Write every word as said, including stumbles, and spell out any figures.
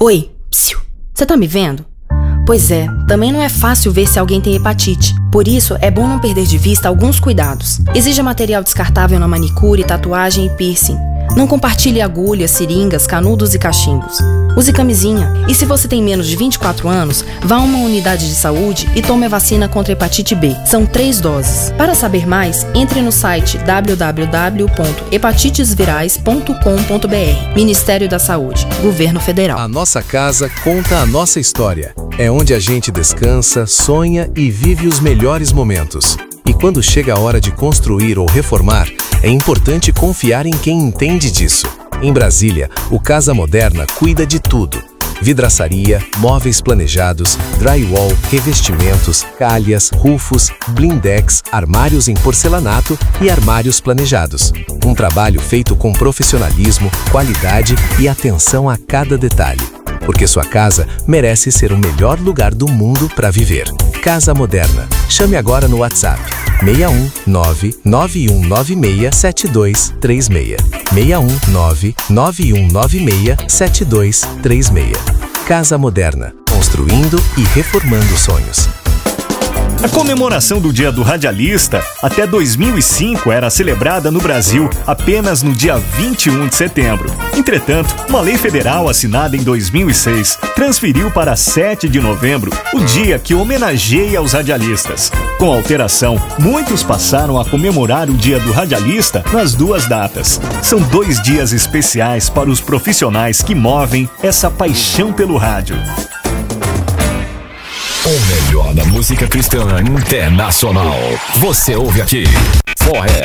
Oi, psiu, você tá me vendo? Pois é, também não é fácil ver se alguém tem hepatite. Por isso, é bom não perder de vista alguns cuidados. Exija material descartável na manicure, tatuagem e piercing. Não compartilhe agulhas, seringas, canudos e cachimbos. Use camisinha. E se você tem menos de vinte e quatro anos, vá a uma unidade de saúde e tome a vacina contra a hepatite B. São três doses. Para saber mais, entre no site w w w ponto hepatites virais ponto com ponto b r. Ministério da Saúde, Governo Federal. A nossa casa conta a nossa história. É onde a gente descansa, sonha e vive os melhores momentos. E quando chega a hora de construir ou reformar, é importante confiar em quem entende disso. Em Brasília, o Casa Moderna cuida de tudo. Vidraçaria, móveis planejados, drywall, revestimentos, calhas, rufos, blindex, armários em porcelanato e armários planejados. Um trabalho feito com profissionalismo, qualidade e atenção a cada detalhe. Porque sua casa merece ser o melhor lugar do mundo para viver. Casa Moderna. Chame agora no WhatsApp seis um nove, nove um nove seis, sete dois três seis. seis um nove, nove um nove seis, sete dois três seis. Casa Moderna. Construindo e reformando sonhos. A comemoração do Dia do Radialista, até dois mil e cinco, era celebrada no Brasil apenas no dia vinte e um de setembro. Entretanto, uma lei federal assinada em dois mil e seis transferiu para sete de novembro o dia que homenageia os radialistas. Com a alteração, muitos passaram a comemorar o Dia do Radialista nas duas datas. São dois dias especiais para os profissionais que movem essa paixão pelo rádio. O melhor da música cristã internacional. Você ouve aqui. Forré